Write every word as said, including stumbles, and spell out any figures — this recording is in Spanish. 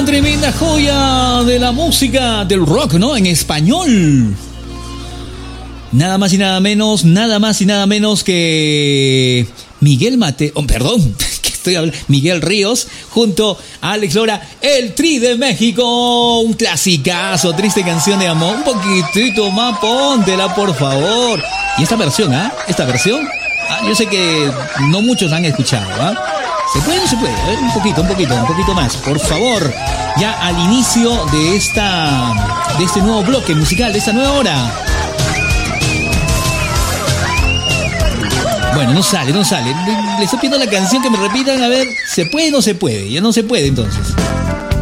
tremenda joya de la música del rock, ¿no? En español. Nada más y nada menos, nada más y nada menos que Miguel Mate, oh, perdón, que estoy hablando, Miguel Ríos, junto a Alex Lora, El Tri de México, un clasicazo, triste canción de amor, un poquitito más, póntela por favor. Y esta versión, ¿ah? ¿eh? Esta versión, ah, yo sé que no muchos han escuchado, ¿ah? ¿eh? ¿Se puede o no se puede? A ver, un poquito, un poquito, un poquito más, por favor. Ya al inicio de esta, de este nuevo bloque musical, de esta nueva hora. Bueno, no sale, no sale. Le estoy pidiendo la canción que me repitan, a ver, ¿se puede o no se puede? Ya no se puede entonces.